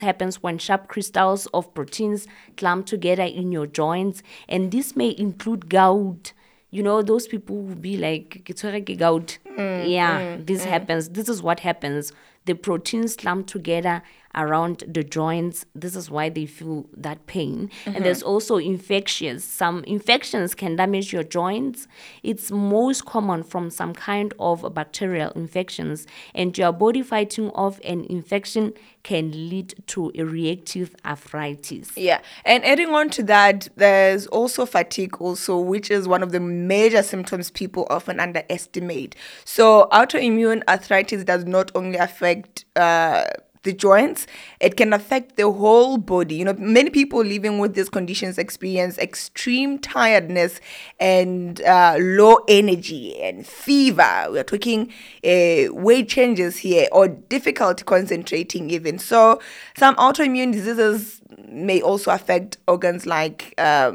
happens when sharp crystals of proteins clump together in your joints, and this may include gout. You know, those people will be like, "Ke tshwere ke gout." Yeah, this happens. This is what happens. The proteins clump together around the joints. This is why they feel that pain. And there's also infections. Some infections can damage your joints. It's most common from some kind of bacterial infections. And your body fighting off an infection can lead to a reactive arthritis. Yeah, and adding on to that, there's also fatigue also, which is one of the major symptoms people often underestimate. So autoimmune arthritis does not only affect the joints, it can affect the whole body. You know, many people living with these conditions experience extreme tiredness and low energy and fever. We're talking weight changes here, or difficulty concentrating even. So some autoimmune diseases may also affect organs like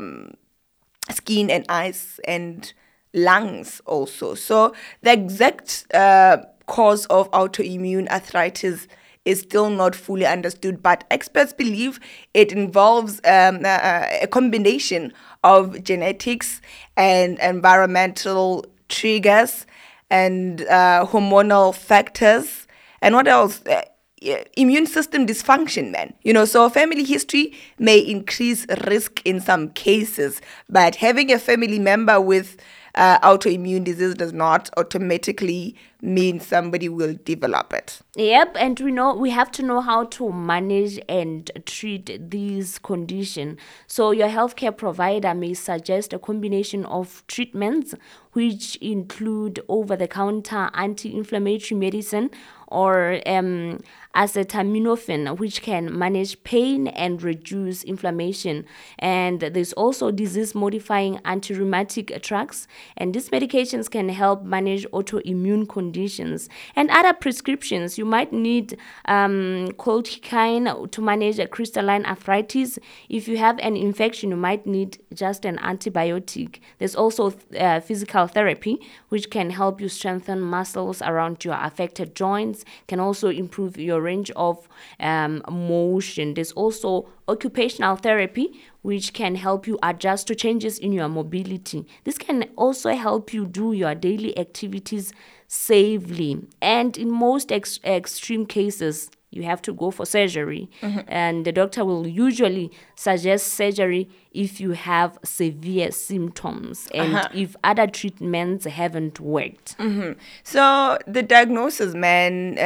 skin and eyes and lungs also. So the exact cause of autoimmune arthritis is still not fully understood, but experts believe it involves a combination of genetics and environmental triggers and hormonal factors. And what else? Immune system dysfunction, man. You know, so family history may increase risk in some cases, but having a family member with autoimmune disease does not automatically mean somebody will develop it. Yep, and we have to know how to manage and treat these condition. So your healthcare provider may suggest a combination of treatments which include over-the-counter anti-inflammatory medicine or acetaminophen, which can manage pain and reduce inflammation. And there's also disease-modifying anti-rheumatic drugs, and these medications can help manage autoimmune conditions. And other prescriptions, you might need colchicine to manage a crystalline arthritis. If you have an infection, you might need just an antibiotic. There's also physical therapy, which can help you strengthen muscles around your affected joints, can also improve your range of motion. There's also occupational therapy, which can help you adjust to changes in your mobility. This can also help you do your daily activities safely. And in most extreme cases, you have to go for surgery. And the doctor will usually suggest surgery if you have severe symptoms and if other treatments haven't worked. So the diagnosis, man,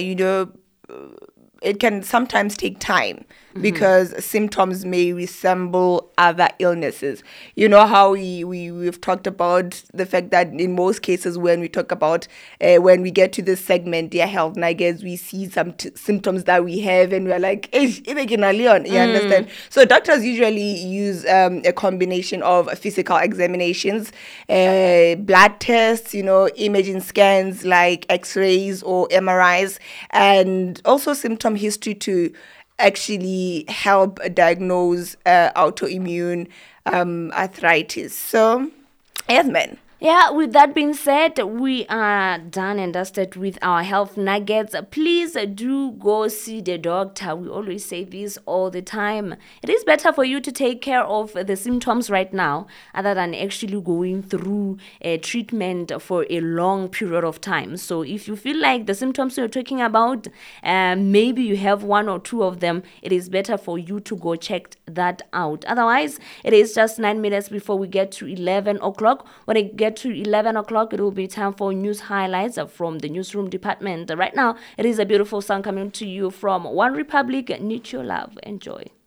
it can sometimes take time because symptoms may resemble other illnesses. You know how we've talked about the fact that in most cases when we talk about, when we get to this segment, Dear Health Nuggets, we see some symptoms that we have and we're like, you understand? So doctors usually use a combination of physical examinations, blood tests, imaging scans like x-rays or MRIs, and also symptom history to actually help diagnose autoimmune arthritis. So, yes, man. Yeah, with that being said, we are done and dusted with our health nuggets. Please do go see the doctor. We always say this all the time. It is better for you to take care of the symptoms right now other than actually going through a treatment for a long period of time. So if you feel like the symptoms you're talking about, maybe you have one or two of them, it is better for you to go check that out. Otherwise, it is just 9 minutes before we get to 11 o'clock. When I get to 11 o'clock, it will be time for news highlights from the newsroom department. Right now, it is a beautiful song coming to you from One Republic, Need Your Love. Enjoy.